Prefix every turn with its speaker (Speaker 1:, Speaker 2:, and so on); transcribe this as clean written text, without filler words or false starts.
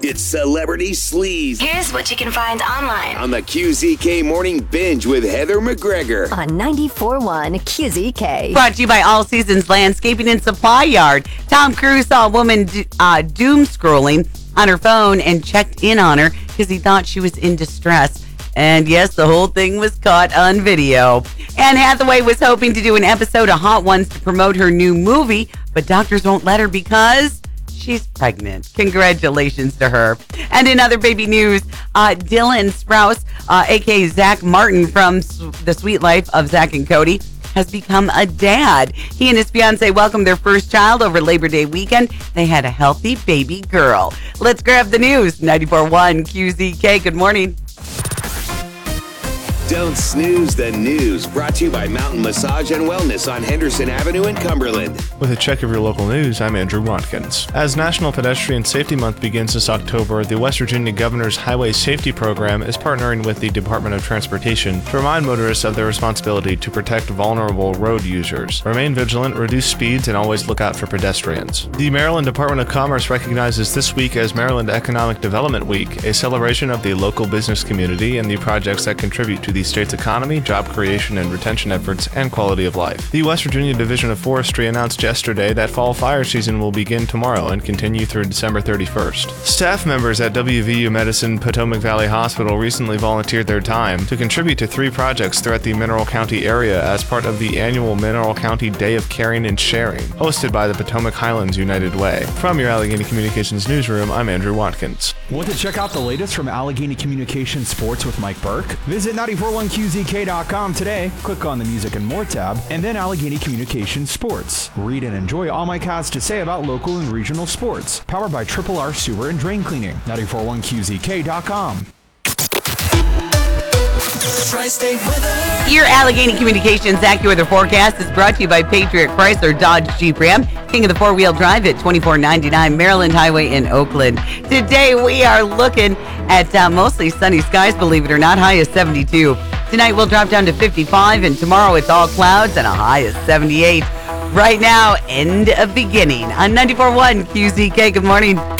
Speaker 1: It's Celebrity Sleaze
Speaker 2: Here's what you can find online
Speaker 1: on the QZK Morning Binge with Heather McGregor
Speaker 3: on 94.1 QZK.
Speaker 4: Brought to you by All Seasons Landscaping and Supply Yard. Tom Cruise saw a woman doom scrolling on her phone and checked in on her because he thought she was in distress. And yes, the whole thing was caught on video. Anne Hathaway was hoping to do an episode of Hot Ones to promote her new movie, but doctors won't let her because she's pregnant. Congratulations to her. And in other baby news, Dylan Sprouse, a.k.a. Zach Martin from The Sweet Life of Zach and Cody, has become a dad. He and his fiance welcomed their first child over Labor Day weekend. They had a healthy baby girl. Let's grab the news. 94.1 QZK. Good morning.
Speaker 1: Don't snooze the news. Brought to you by Mountain Massage and Wellness on Henderson Avenue in Cumberland.
Speaker 5: With a check of your local news, I'm Andrew Watkins. As National Pedestrian Safety Month begins this October, the West Virginia Governor's Highway Safety Program is partnering with the Department of Transportation to remind motorists of their responsibility to protect vulnerable road users. Remain vigilant, reduce speeds, and always look out for pedestrians. The Maryland Department of Commerce recognizes this week as Maryland Economic Development Week, a celebration of the local business community and the projects that contribute to the state's economy, job creation and retention efforts, and quality of life. The West Virginia Division of Forestry announced yesterday that fall fire season will begin tomorrow and continue through December 31st. Staff members at WVU Medicine Potomac Valley Hospital recently volunteered their time to contribute to 3 projects throughout the Mineral County area as part of the annual Mineral County Day of Caring and Sharing, hosted by the Potomac Highlands United Way. From your Allegheny Communications newsroom, I'm Andrew Watkins.
Speaker 6: Want to check out the latest from Allegheny Communications Sports with Mike Burke? Visit 941QZK.com today, click on the Music and More tab, and then Allegheny Communications Sports. Read and enjoy all Mike has to say about local and regional sports. Powered by Triple R Sewer and Drain Cleaning. 941QZK.com.
Speaker 4: Your Allegheny Communications AccuWeather forecast is brought to you by Patriot Chrysler Dodge Jeep Ram, king of the four-wheel drive at 2499 Maryland Highway in Oakland. Today we are looking at mostly sunny skies, believe it or not, high is 72. Tonight we'll drop down to 55, and tomorrow it's all clouds and a high is 78. Right now, end of beginning on 94.1 QZK. Good morning.